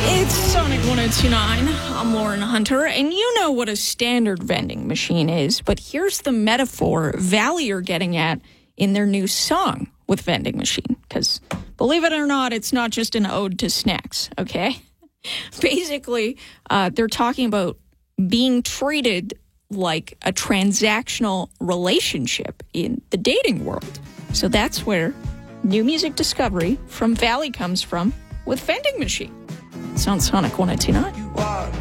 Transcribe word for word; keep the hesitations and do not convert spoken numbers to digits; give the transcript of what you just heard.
It's Sonic one oh two point nine. I'm Lauren Hunter, and you know what a standard vending machine is, but here's the metaphor Valley are getting at in their new song with vending machine. Because, believe it or not, it's not just an ode to snacks, okay? Basically, uh, they're talking about being treated like a transactional relationship in the dating world. So that's where new music discovery from Valley comes from with vending machine. It's on Sonic one oh two point nine.